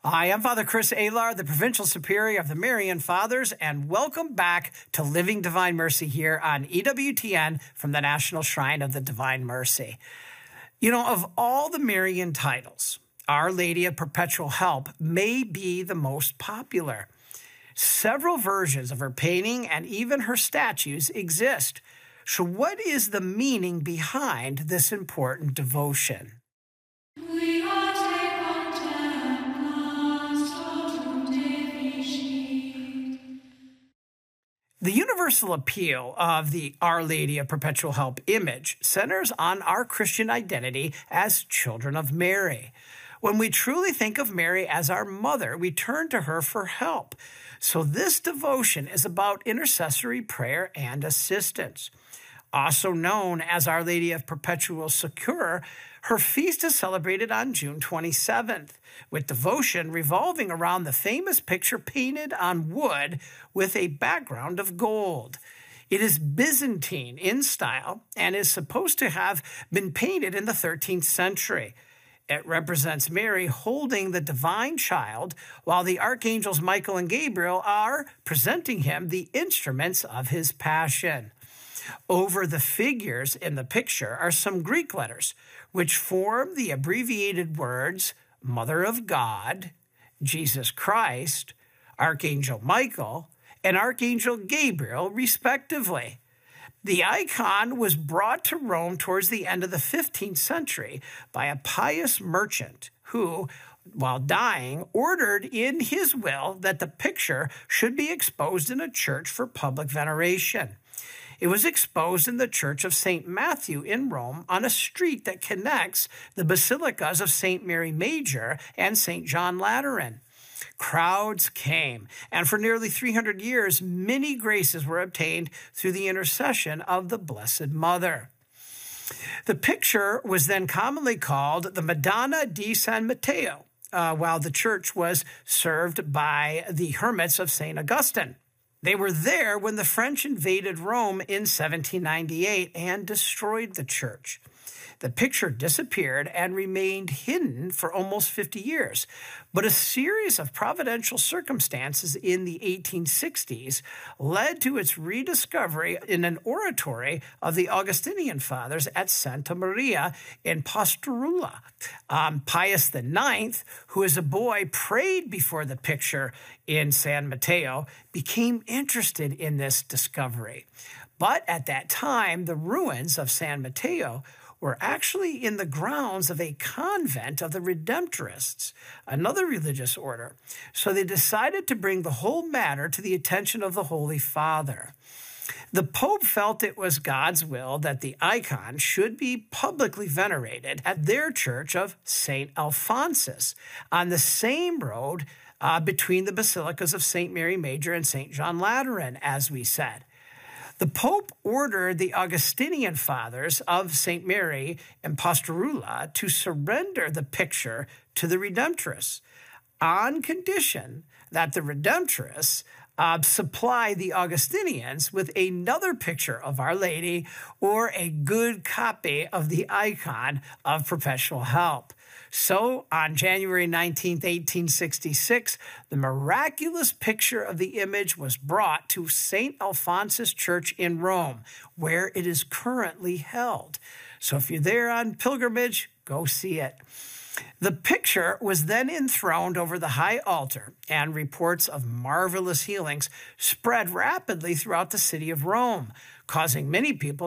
Hi, I'm Father Chris Alar, the Provincial Superior of the Marian Fathers, and welcome back to Living Divine Mercy here on EWTN from the National Shrine of the Divine Mercy. You know, of all the Marian titles, Our Lady of Perpetual Help may be the most popular. Several versions of her painting and even her statues exist. So what is the meaning behind this important devotion? The universal appeal of the Our Lady of Perpetual Help image centers on our Christian identity as children of Mary. When we truly think of Mary as our mother, we turn to her for help. So this devotion is about intercessory prayer and assistance. Also known as Our Lady of Perpetual Succor, her feast is celebrated on June 27th, with devotion revolving around the famous picture painted on wood with a background of gold. It is Byzantine in style and is supposed to have been painted in the 13th century. It represents Mary holding the divine child while the archangels Michael and Gabriel are presenting him the instruments of his passion. Over the figures in the picture are some Greek letters, which form the abbreviated words Mother of God, Jesus Christ, Archangel Michael, and Archangel Gabriel, respectively. The icon was brought to Rome towards the end of the 15th century by a pious merchant who, while dying, ordered in his will that the picture should be exposed in a church for public veneration. It was exposed in the Church of St. Matthew in Rome on a street that connects the basilicas of St. Mary Major and St. John Lateran. Crowds came, and for nearly 300 years, many graces were obtained through the intercession of the Blessed Mother. The picture was then commonly called the Madonna di San Matteo, while the church was served by the hermits of St. Augustine. They were there when the French invaded Rome in 1798 and destroyed the church. The picture disappeared and remained hidden for almost 50 years, but a series of providential circumstances in the 1860s led to its rediscovery in an oratory of the Augustinian Fathers at Santa Maria in Pastorula. Pius IX, who as a boy prayed before the picture in San Mateo, became interested in this discovery. But at that time, the ruins of San Mateo were actually in the grounds of a convent of the Redemptorists, another religious order. So they decided to bring the whole matter to the attention of the Holy Father. The Pope felt it was God's will that the icon should be publicly venerated at their church of St. Alphonsus on the same road between the basilicas of St. Mary Major and St. John Lateran, as we said. The Pope ordered the Augustinian Fathers of St. Mary and Pastorula to surrender the picture to the Redemptorists on condition that the Redemptorists supply the Augustinians with another picture of Our Lady or a good copy of the icon of Perpetual Help. So, on January 19, 1866, the miraculous picture of the image was brought to St. Alphonsus Church in Rome, where it is currently held. So if you're there on pilgrimage, go see it. The picture was then enthroned over the high altar, and reports of marvelous healings spread rapidly throughout the city of Rome, causing many people